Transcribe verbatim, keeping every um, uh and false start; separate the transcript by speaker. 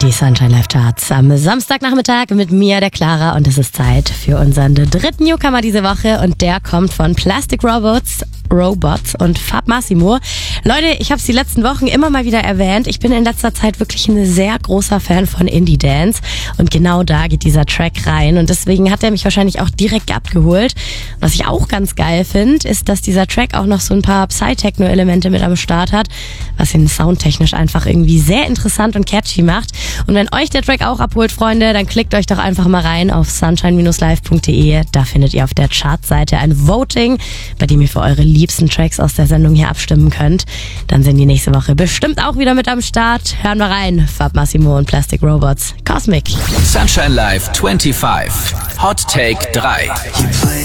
Speaker 1: Die Sunshine Live Charts am Samstagnachmittag mit mir, der Clara, und es ist Zeit für unseren dritten Newcomer diese Woche und der kommt von Plastic Robots, Robots und Fab Massimo. Leute, ich habe es die letzten Wochen immer mal wieder erwähnt, ich bin in letzter Zeit wirklich ein sehr großer Fan von Indie Dance und genau da geht dieser Track rein und deswegen hat er mich wahrscheinlich auch direkt abgeholt. Was ich auch ganz geil finde, ist, dass dieser Track auch noch so ein paar Psy-Techno-Elemente mit am Start hat, was ihn soundtechnisch einfach irgendwie sehr interessant und catchy macht. Und wenn euch der Track auch abholt, Freunde, dann klickt euch doch einfach mal rein auf sunshine live punkt de. Da findet ihr auf der Chartseite ein Voting, bei dem ihr für eure liebsten Tracks aus der Sendung hier abstimmen könnt. Dann sind die nächste Woche bestimmt auch wieder mit am Start. Hören wir rein. Fab Massimo und Plastic Robots. Cosmic.
Speaker 2: Sunshine Live fünfundzwanzig. Hot Take drei.